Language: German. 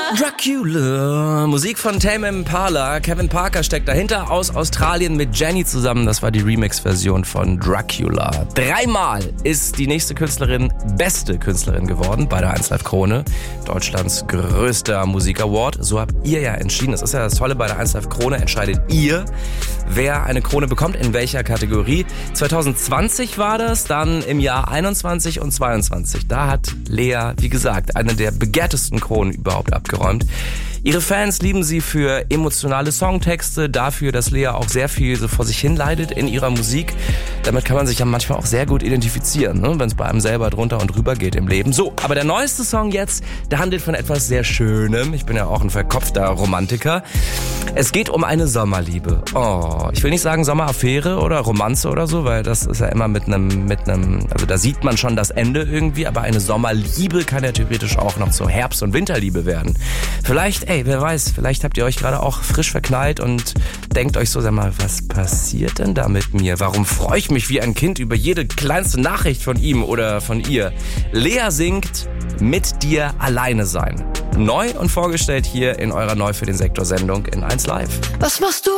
Dracula. Musik von Tame Impala. Kevin Parker steckt dahinter, aus Australien mit Jenny zusammen. Das war die Remix-Version von Dracula. 3-mal ist die nächste Künstlerin beste Künstlerin geworden bei der 1 Live Krone. Deutschlands größter Musik-Award. So habt ihr ja entschieden. Das ist ja das Tolle bei der 1 Live Krone. Entscheidet ihr, wer eine Krone bekommt, in welcher Kategorie. 2020 war das, dann im Jahr 21 und 22. Da hat Lea, wie gesagt, eine der begehrtesten Kronen überhaupt abgeräumt. Ihre Fans lieben sie für emotionale Songtexte, dafür, dass Lea auch sehr viel so vor sich hin leidet in ihrer Musik. Damit kann man sich ja manchmal auch sehr gut identifizieren, ne? Wenn es bei einem selber drunter und drüber geht im Leben. So, aber der neueste Song jetzt, der handelt von etwas sehr Schönem. Ich bin ja auch ein verkopfter Romantiker. Es geht um eine Sommerliebe. Oh, ich will nicht sagen Sommeraffäre oder Romanze oder so, weil das ist ja immer mit einem, also da sieht man schon das Ende irgendwie, aber eine Sommerliebe kann ja theoretisch auch noch so Herbst- und Winterliebe werden. Vielleicht, wer weiß, vielleicht habt ihr euch gerade auch frisch verknallt und denkt euch so, sag mal, was passiert denn da mit mir? Warum freue ich mich wie ein Kind über jede kleinste Nachricht von ihm oder von ihr? Lea singt Mit dir alleine sein. Neu und vorgestellt hier in eurer Neu für den Sektor Sendung in 1 Live. Was machst du,